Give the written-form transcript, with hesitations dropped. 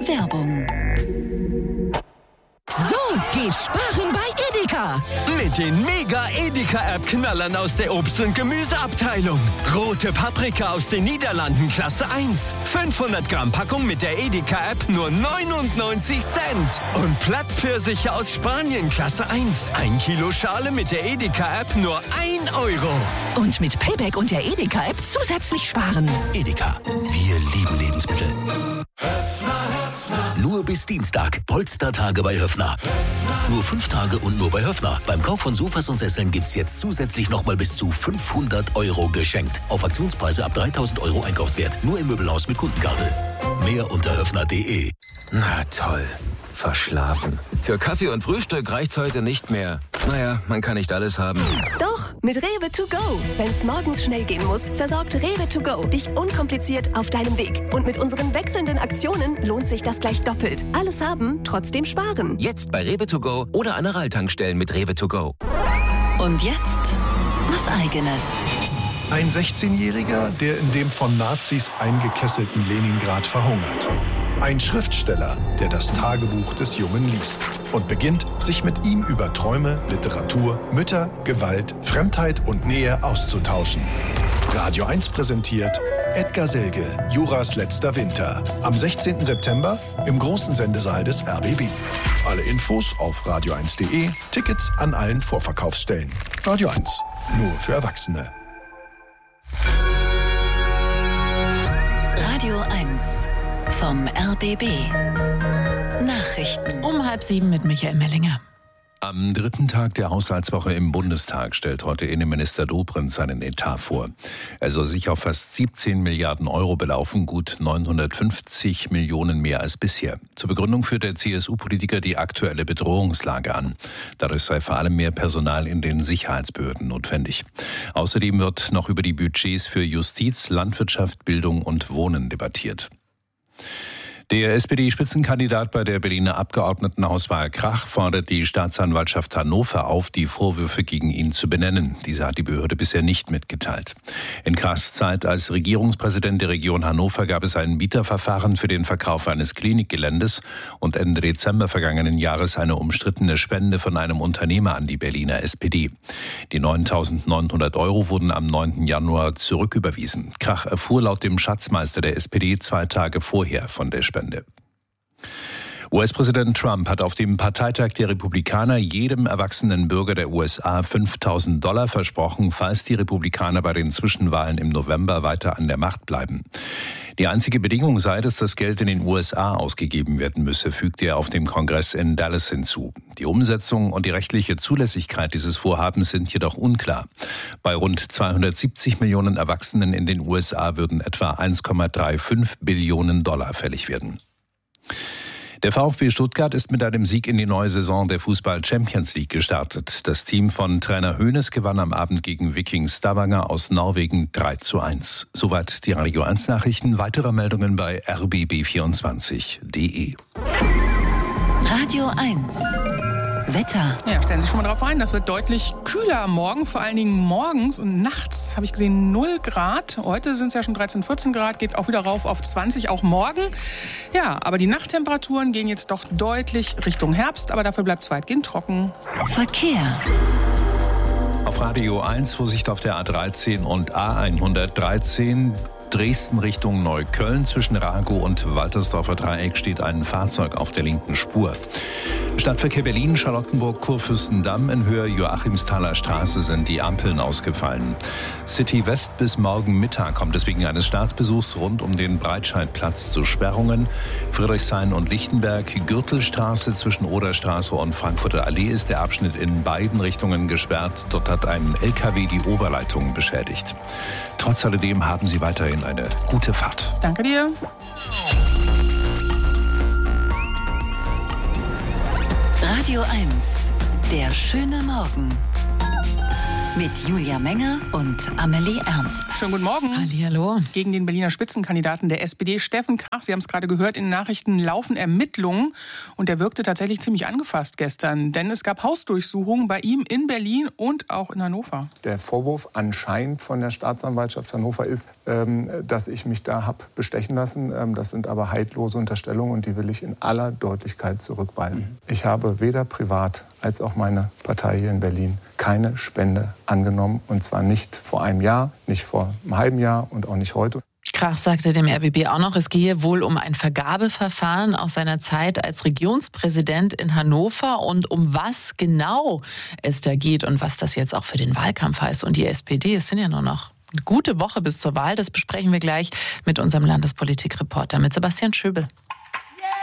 Werbung. So geht Sparen bei Edeka. Mit den Mega-Edeka-App-Knallern aus der Obst- und Gemüseabteilung. Rote Paprika aus den Niederlanden Klasse 1. 500 Gramm Packung mit der Edeka-App nur 99 Cent. Und Plattpfirsiche aus Spanien Klasse 1. 1 Kilo Schale mit der Edeka-App nur 1 Euro. Und mit Payback und der Edeka-App zusätzlich sparen. Edeka, wir lieben Lebensmittel. Nur bis Dienstag. Polstertage bei Höffner. Nur 5 Tage und nur bei Höffner. Beim Kauf von Sofas und Sesseln gibt's jetzt zusätzlich nochmal bis zu 500 € geschenkt. Auf Aktionspreise ab 3.000 € Einkaufswert. Nur im Möbelhaus mit Kundenkarte. Mehr unter höffner.de. Na toll. Verschlafen. Für Kaffee und Frühstück reicht's heute nicht mehr. Naja, man kann nicht alles haben. Doch, mit Rewe to go. Wenn's morgens schnell gehen muss, versorgt Rewe to go dich unkompliziert auf deinem Weg. Und mit unseren wechselnden Aktionen lohnt sich das gleich doppelt. Alles haben, trotzdem sparen. Jetzt bei Rewe to go oder an Aral-Tankstellen mit Rewe to go. Und jetzt was Eigenes. Ein 16-Jähriger, der in dem von Nazis eingekesselten Leningrad verhungert. Ein Schriftsteller, der das Tagebuch des Jungen liest und beginnt, sich mit ihm über Träume, Literatur, Mütter, Gewalt, Fremdheit und Nähe auszutauschen. Radio 1 präsentiert Edgar Selge, Juras letzter Winter. Am 16. September im großen Sendesaal des RBB. Alle Infos auf radio1.de, Tickets an allen Vorverkaufsstellen. Radio 1, nur für Erwachsene. Radio 1 vom RBB. Nachrichten. Um 6:30 mit Michael Mellinger. Am dritten Tag der Haushaltswoche im Bundestag stellt heute Innenminister Dobrindt seinen Etat vor. Er soll sich auf fast 17 Milliarden € belaufen, gut 950 Millionen mehr als bisher. Zur Begründung führt der CSU-Politiker die aktuelle Bedrohungslage an. Dadurch sei vor allem mehr Personal in den Sicherheitsbehörden notwendig. Außerdem wird noch über die Budgets für Justiz, Landwirtschaft, Bildung und Wohnen debattiert. Der SPD-Spitzenkandidat bei der Berliner Abgeordnetenhauswahl Krach fordert die Staatsanwaltschaft Hannover auf, die Vorwürfe gegen ihn zu benennen. Diese hat die Behörde bisher nicht mitgeteilt. In Krachs Zeit als Regierungspräsident der Region Hannover gab es ein Bieterverfahren für den Verkauf eines Klinikgeländes und Ende Dezember vergangenen Jahres eine umstrittene Spende von einem Unternehmer an die Berliner SPD. Die 9.900 € wurden am 9. Januar zurücküberwiesen. Krach erfuhr laut dem Schatzmeister der SPD 2 Tage vorher von der Spende. US-Präsident Trump hat auf dem Parteitag der Republikaner jedem erwachsenen Bürger der USA $5.000 versprochen, falls die Republikaner bei den Zwischenwahlen im November weiter an der Macht bleiben. Die einzige Bedingung sei, dass das Geld in den USA ausgegeben werden müsse, fügte er auf dem Kongress in Dallas hinzu. Die Umsetzung und die rechtliche Zulässigkeit dieses Vorhabens sind jedoch unklar. Bei rund 270 Millionen Erwachsenen in den USA würden etwa $1,35 Billionen fällig werden. Der VfB Stuttgart ist mit einem Sieg in die neue Saison der Fußball-Champions League gestartet. Das Team von Trainer Hoeneß gewann am Abend gegen Viking Stavanger aus Norwegen 3:1. Soweit die Radio 1 Nachrichten. Weitere Meldungen bei rbb24.de. Radio 1 Wetter. Ja, stellen Sie sich schon mal drauf ein, das wird deutlich kühler morgen, vor allen Dingen morgens und nachts habe ich gesehen 0 Grad. Heute sind es ja schon 13, 14 Grad, geht auch wieder rauf auf 20, auch morgen. Ja, aber die Nachttemperaturen gehen jetzt doch deutlich Richtung Herbst, aber dafür bleibt es weitgehend trocken. Verkehr. Auf Radio 1 Vorsicht auf der A13 und A113. Dresden Richtung Neukölln. Zwischen Ragow und Waltersdorfer Dreieck steht ein Fahrzeug auf der linken Spur. Stadtverkehr Berlin, Charlottenburg, Kurfürstendamm. In Höhe Joachimsthaler Straße sind die Ampeln ausgefallen. City West bis morgen Mittag kommt es wegen eines Staatsbesuchs rund um den Breitscheidplatz zu Sperrungen. Friedrichshain und Lichtenberg, Gürtelstraße zwischen Oderstraße und Frankfurter Allee ist der Abschnitt in beiden Richtungen gesperrt. Dort hat ein LKW die Oberleitung beschädigt. Trotz alledem haben Sie weiterhin eine gute Fahrt. Danke dir. Radio 1, der schöne Morgen. Mit Julia Menger und Amelie Ernst. Schönen guten Morgen. Hallihallo. Gegen den Berliner Spitzenkandidaten der SPD, Steffen Krach, Sie haben es gerade gehört, in den Nachrichten laufen Ermittlungen. Und er wirkte tatsächlich ziemlich angefasst gestern. Denn es gab Hausdurchsuchungen bei ihm in Berlin und auch in Hannover. Der Vorwurf anscheinend von der Staatsanwaltschaft Hannover ist, dass ich mich da habe bestechen lassen. Das sind aber haltlose Unterstellungen und die will ich in aller Deutlichkeit zurückweisen. Ich habe weder privat als auch meine Partei hier in Berlin keine Spende angenommen. Und zwar nicht vor einem Jahr, nicht vor einem halben Jahr und auch nicht heute. Krach sagte dem RBB auch noch, es gehe wohl um ein Vergabeverfahren aus seiner Zeit als Regionspräsident in Hannover und um was genau es da geht und was das jetzt auch für den Wahlkampf heißt. Und die SPD, es sind ja nur noch eine gute Woche bis zur Wahl, das besprechen wir gleich mit unserem Landespolitikreporter, mit Sebastian Schöbel.